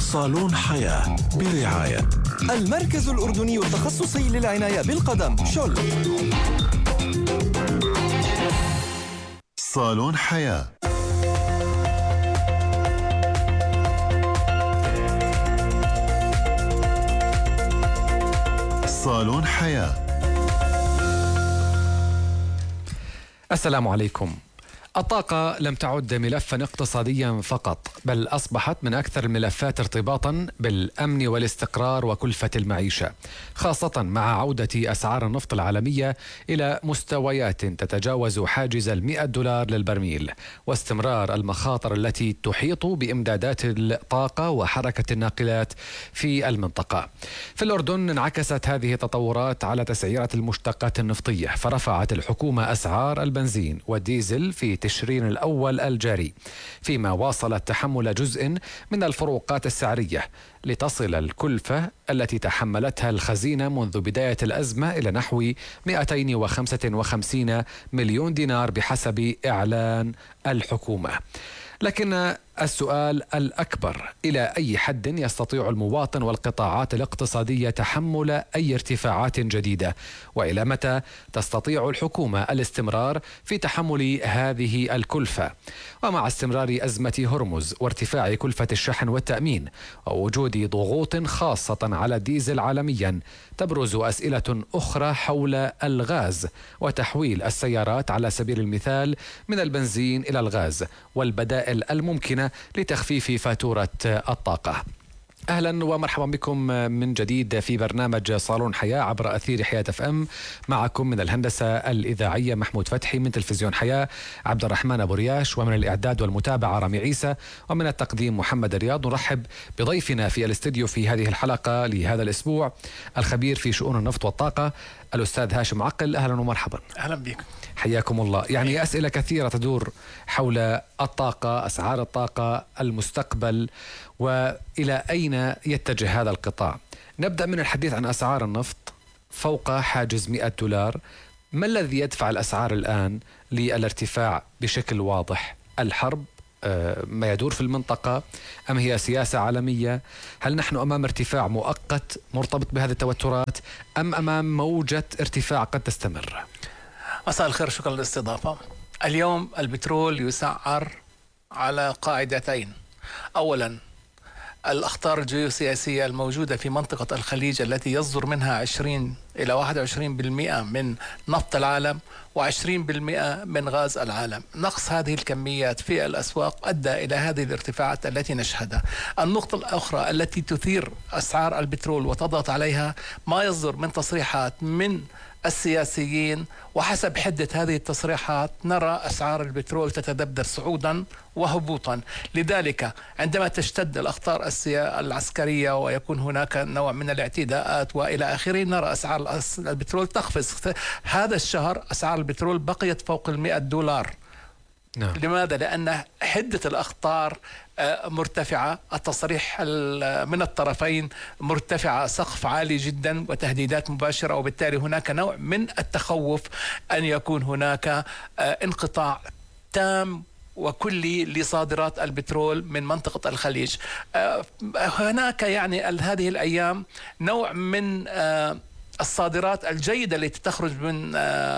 صالون حياة برعاية المركز الأردني التخصصي للعناية بالقدم شل. صالون حياة. صالون حياة. السلام عليكم. الطاقة لم تعد ملفا اقتصاديا فقط، بل أصبحت من أكثر الملفات ارتباطا بالأمن والاستقرار وكلفة المعيشة، خاصة مع عودة أسعار النفط العالمية إلى مستويات تتجاوز حاجز $100 للبرميل، واستمرار المخاطر التي تحيط بإمدادات الطاقة وحركة الناقلات في المنطقة. في الأردن انعكست هذه التطورات على تسعيرة المشتقات النفطية، فرفعت الحكومة أسعار البنزين والديزل في تشرين الأول الجاري، فيما واصلت تحمل جزء من الفروقات السعرية لتصل الكلفة التي تحملتها الخزينة منذ بداية الأزمة إلى نحو 255 مليون دينار بحسب إعلان الحكومة. لكن السؤال الأكبر: إلى أي حد يستطيع المواطن والقطاعات الاقتصادية تحمل أي ارتفاعات جديدة؟ وإلى متى تستطيع الحكومة الاستمرار في تحمل هذه الكلفة؟ ومع استمرار أزمة هرمز وارتفاع كلفة الشحن والتأمين ووجود ضغوط خاصة على الديزل عالميا، تبرز أسئلة أخرى حول الغاز وتحويل السيارات على سبيل المثال من البنزين إلى الغاز والبدائل الممكنة لتخفيف فاتورة الطاقة. أهلا ومرحبا بكم من جديد في برنامج صالون حياة عبر أثير حياة FM. معكم من الهندسة الإذاعية محمود فتحي، من تلفزيون حياة عبد الرحمن أبو رياش، ومن الإعداد والمتابعة رامي عيسى، ومن التقديم محمد رياض. نرحب بضيفنا في الاستديو في هذه الحلقة لهذا الأسبوع الخبير في شؤون النفط والطاقة الأستاذ هاشم عقل. أهلا ومرحبا. أهلا بك. حياكم الله. يعني أسئلة كثيرة تدور حول الطاقة، أسعار الطاقة، المستقبل، وإلى أين يتجه هذا القطاع. نبدأ من الحديث عن أسعار النفط فوق حاجز $100. ما الذي يدفع الأسعار الآن للارتفاع بشكل واضح؟ الحرب، ما يدور في المنطقة، أم هي سياسة عالمية؟ هل نحن أمام ارتفاع مؤقت مرتبط بهذه التوترات، أم أمام موجة ارتفاع قد تستمر؟ مساء الخير، شكرا للاستضافة. اليوم البترول يسعر على قاعدتين. أولا، الأخطار الجيوسياسية الموجودة في منطقة الخليج التي يصدر منها 20 إلى 21% من نفط العالم و20% من غاز العالم. نقص هذه الكميات في الأسواق أدى إلى هذه الارتفاعات التي نشهدها. النقطة الأخرى التي تثير أسعار البترول وتضغط عليها ما يصدر من تصريحات من السياسيين، وحسب حدة هذه التصريحات نرى أسعار البترول تتذبذب صعودا وهبوطا. لذلك عندما تشتد الأخطار العسكرية ويكون هناك نوع من الاعتداءات وإلى آخره، نرى أسعار البترول تقفز. هذا الشهر أسعار البترول بقيت فوق $100. نعم. لماذا؟ لأن حدة الأخطار مرتفعة، التصريح من الطرفين مرتفعة، سقف عالي جدا وتهديدات مباشرة، وبالتالي هناك نوع من التخوف أن يكون هناك انقطاع تام وكلي لصادرات البترول من منطقة الخليج. هناك يعني هذه الأيام نوع من الصادرات الجيدة التي تخرج من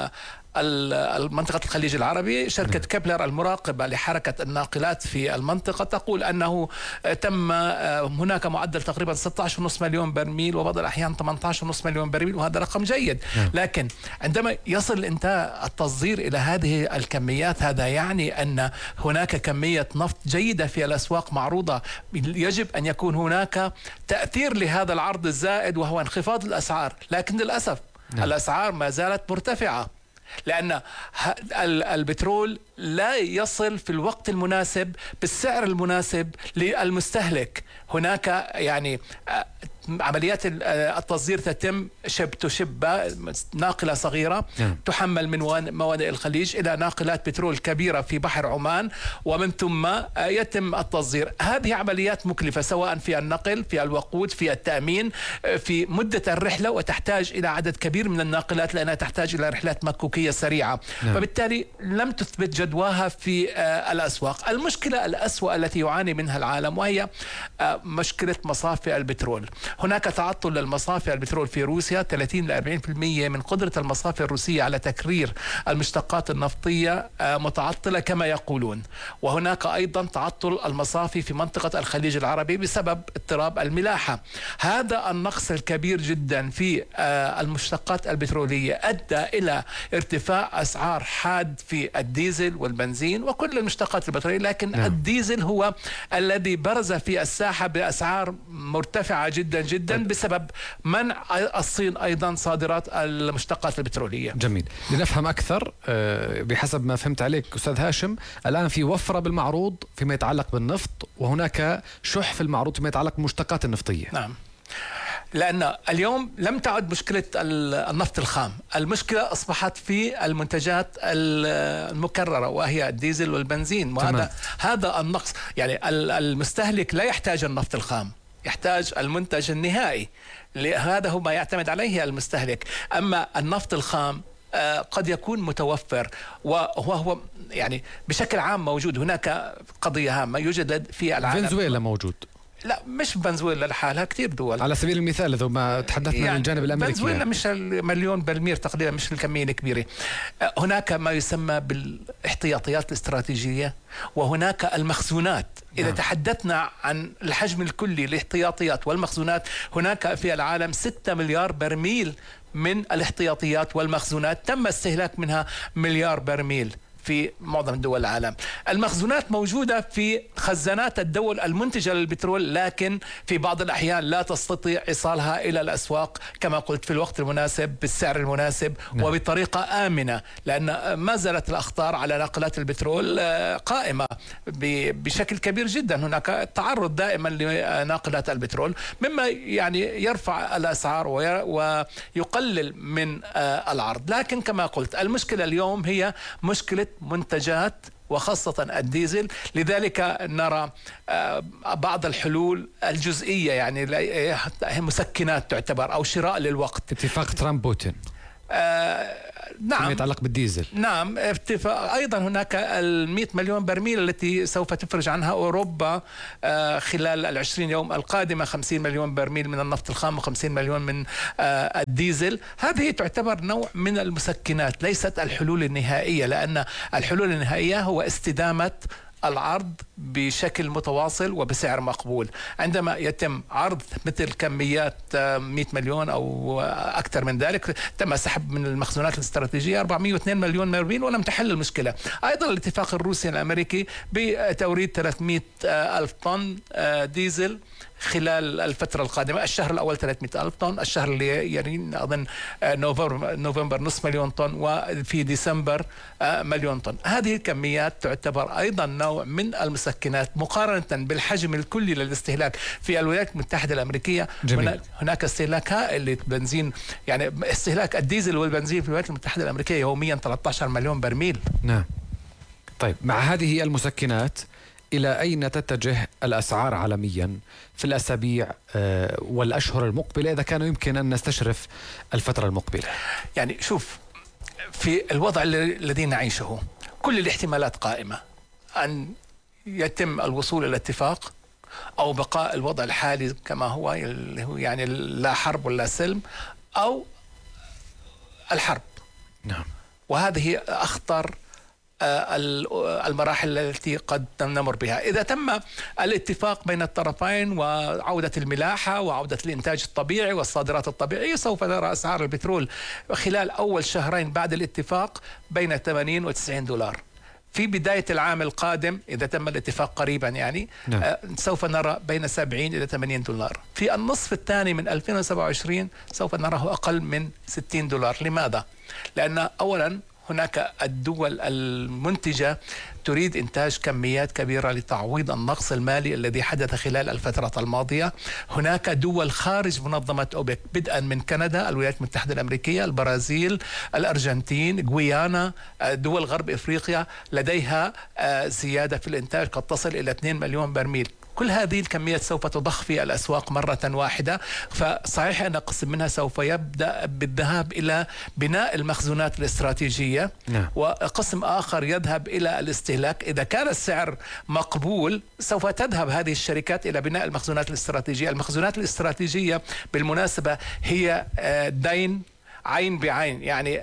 المنطقة الخليج العربي. شركة كبلر المراقبة لحركة الناقلات في المنطقة تقول أنه تم هناك معدل تقريبا 16.5 مليون برميل، وبعض الأحيان 18.5 مليون برميل، وهذا رقم جيد. لكن عندما يصل التصدير إلى هذه الكميات، هذا يعني أن هناك كمية نفط جيدة في الأسواق معروضة. يجب أن يكون هناك تأثير لهذا العرض الزائد وهو انخفاض الأسعار، لكن للأسف الأسعار ما زالت مرتفعة، لأن البترول لا يصل في الوقت المناسب بالسعر المناسب للمستهلك. هناك يعني عمليات التصدير تتم تشب ناقلة صغيرة تحمل من موانئ الخليج إلى ناقلات بترول كبيرة في بحر عمان، ومن ثم يتم التصدير. هذه عمليات مكلفة سواء في النقل، في الوقود، في التأمين، في مدة الرحلة، وتحتاج إلى عدد كبير من الناقلات لأنها تحتاج إلى رحلات مكوكية سريعة. فبالتالي لم تثبت جدواها في الأسواق. المشكلة الأسوأ التي يعاني منها العالم وهي مشكلة مصافي البترول. هناك تعطل للمصافي البترول في روسيا، 30 ل 40% من قدرة المصافي الروسية على تكرير المشتقات النفطية متعطلة كما يقولون. وهناك أيضا تعطل المصافي في منطقة الخليج العربي بسبب اضطراب الملاحة. هذا النقص الكبير جدا في المشتقات البترولية أدى إلى ارتفاع أسعار حاد في الديزل والبنزين وكل المشتقات البترولية، لكن الديزل هو الذي برز في الساحة بأسعار مرتفعة جدا جدا بسبب منع الصين أيضا صادرات المشتقات البترولية. جميل. لنفهم أكثر، بحسب ما فهمت عليك أستاذ هاشم، الآن في وفرة بالمعروض فيما يتعلق بالنفط، وهناك شح في المعروض فيما يتعلق بالمشتقات النفطية. نعم، لأن اليوم لم تعد مشكلة النفط الخام، المشكلة أصبحت في المنتجات المكررة وهي الديزل والبنزين. هذا النقص، يعني المستهلك لا يحتاج النفط الخام، يحتاج المنتج النهائي، هذا هو ما يعتمد عليه المستهلك. أما النفط الخام قد يكون متوفر وهو يعني بشكل عام موجود. هناك قضية هامة يوجد في العالم. فنزويلا موجود؟ لا، مش فنزويلا لحالها، كتير دول. على سبيل المثال إذا ما تحدثنا يعني عن الجانب الأمريكي، فنزويلا مش مليون برميل تقريبا، مش الكمية الكبيرة. هناك ما يسمى بالاحتياطيات الاستراتيجية، وهناك المخزونات. إذا تحدثنا عن الحجم الكلي للاحتياطيات والمخزونات، هناك في العالم 6 مليار برميل من الاحتياطيات والمخزونات، تم استهلاك منها مليار برميل في معظم دول العالم. المخزونات موجودة في خزانات الدول المنتجة للبترول، لكن في بعض الأحيان لا تستطيع إيصالها إلى الأسواق كما قلت في الوقت المناسب بالسعر المناسب وبطريقة آمنة، لأن ما زالت الأخطار على ناقلات البترول قائمة بشكل كبير جدا. هناك تعرض دائما لناقلات البترول، مما يعني يرفع الأسعار ويقلل من العرض. لكن كما قلت المشكلة اليوم هي مشكلة منتجات وخاصة الديزل. لذلك نرى بعض الحلول الجزئية، يعني مسكنات تعتبر أو شراء للوقت. اتفاق ترامب بوتين. نعم، يتعلق بالديزل. نعم، أيضا هناك 100 مليون برميل التي سوف تفرج عنها أوروبا خلال 20 يوم القادمة، 50 مليون برميل من النفط الخام و50 مليون من الديزل. هذه تعتبر نوع من المسكنات، ليست الحلول النهائية، لأن الحلول النهائية هو استدامة العرض بشكل متواصل وبسعر مقبول. عندما يتم عرض مثل كميات 100 مليون أو أكثر من ذلك، تم سحب من المخزونات الاستراتيجية 402 مليون برميل ولم تحل المشكلة. أيضا الاتفاق الروسي الأمريكي بتوريد 300 ألف طن ديزل خلال الفترة القادمة. الشهر الأول 300 ألف طن، الشهر اللي يعني أظن نوفمبر نصف مليون طن، وفي ديسمبر مليون طن. هذه الكميات تعتبر أيضا نوع من المسكنات مقارنة بالحجم الكلي للاستهلاك في الولايات المتحدة الأمريكية. هناك استهلاك هائل للبنزين، يعني استهلاك الديزل والبنزين في الولايات المتحدة الأمريكية يوميا 13 مليون برميل. نعم. طيب، مع هذه المسكنات إلى أين تتجه الأسعار عالميا في الأسابيع والأشهر المقبلة، إذا كان يمكن أن نستشرف الفترة المقبلة؟ يعني شوف، في الوضع الذي نعيشه كل الاحتمالات قائمة، أن يتم الوصول إلى اتفاق أو بقاء الوضع الحالي كما هو، يعني لا حرب ولا سلم، أو الحرب. نعم. وهذه أخطر المراحل التي قد نمر بها. إذا تم الاتفاق بين الطرفين وعودة الملاحة وعودة الإنتاج الطبيعي والصادرات الطبيعية، سوف نرى أسعار البترول خلال أول شهرين بعد الاتفاق بين 80 و 90 دولار. في بداية العام القادم إذا تم الاتفاق قريبا يعني سوف نرى بين 70 إلى 80 دولار. في النصف الثاني من 2027 سوف نراه أقل من 60 دولار. لماذا؟ لأن أولا هناك الدول المنتجة تريد إنتاج كميات كبيرة لتعويض النقص المالي الذي حدث خلال الفترة الماضية. هناك دول خارج منظمة أوبك بدءا من كندا، الولايات المتحدة الأمريكية، البرازيل، الأرجنتين، غويانا، دول غرب إفريقيا لديها زيادة في الإنتاج قد تصل إلى 2 مليون برميل. كل هذه الكميات سوف تضخ في الأسواق مرة واحدة. فصحيح أن قسم منها سوف يبدأ بالذهاب إلى بناء المخزونات الاستراتيجية، وقسم آخر يذهب إلى الاستهلاك. إذا كان السعر مقبول سوف تذهب هذه الشركات إلى بناء المخزونات الاستراتيجية. المخزونات الاستراتيجية بالمناسبة هي دين عين بعين، يعني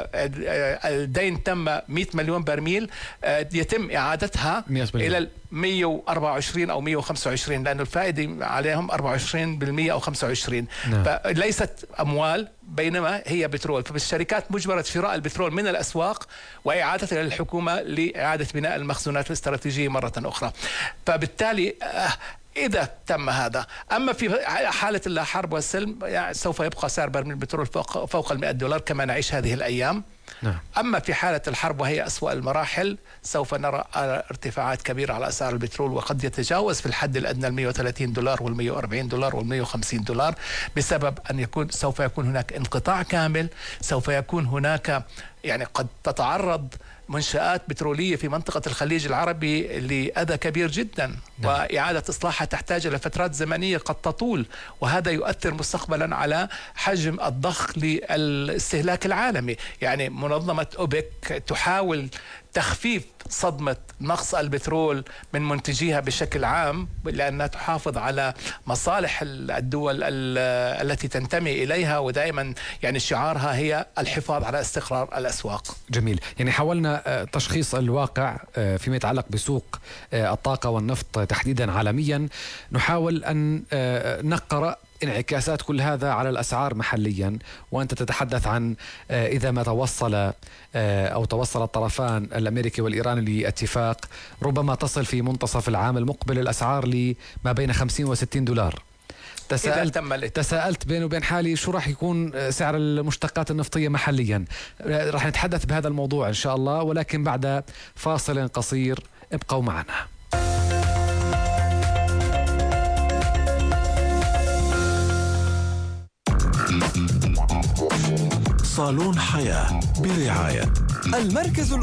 الدين تم 100 مليون برميل، يتم إعادتها إلى 124 أو 125 لأن الفائدة عليهم 24% أو 25. فليست أموال بينما هي بترول. فالشركات مجبرة شراء البترول من الأسواق وإعادته للحكومة لإعادة بناء المخزونات الاستراتيجية مرة أخرى. فبالتالي إذا تم هذا. أما في حالة لا حرب والسلم يعني سوف يبقى سعر برميل البترول فوق $100 كما نعيش هذه الأيام. أما في حالة الحرب وهي أسوأ المراحل سوف نرى ارتفاعات كبيرة على أسعار البترول، وقد يتجاوز في الحد الأدنى $130 $140 $150 بسبب أن سوف يكون هناك انقطاع كامل. سوف يكون هناك يعني قد تتعرض منشآت بترولية في منطقة الخليج العربي لأذى كبير جدا، وإعادة إصلاحها تحتاج إلى فترات زمنية قد تطول، وهذا يؤثر مستقبلا على حجم الضخ للاستهلاك العالمي. يعني منظمة أوبك تحاول تخفيف صدمة نقص البترول من منتجيها بشكل عام، لأنها تحافظ على مصالح الدول التي تنتمي إليها، ودائما يعني شعارها هي الحفاظ على استقرار الأسواق. جميل. يعني حاولنا تشخيص الواقع فيما يتعلق بسوق الطاقة والنفط تحديدا عالميا، نحاول أن نقرأ انعكاسات كل هذا على الأسعار محليا. وأنت تتحدث عن إذا ما توصل الطرفان الأمريكي والإيراني لاتفاق ربما تصل في منتصف العام المقبل الأسعار لما بين $50 و$60. تساءلت بيني وبين حالي شو راح يكون سعر المشتقات النفطية محليا. راح نتحدث بهذا الموضوع إن شاء الله، ولكن بعد فاصل قصير. ابقوا معنا. صالون حياة برعاية المركز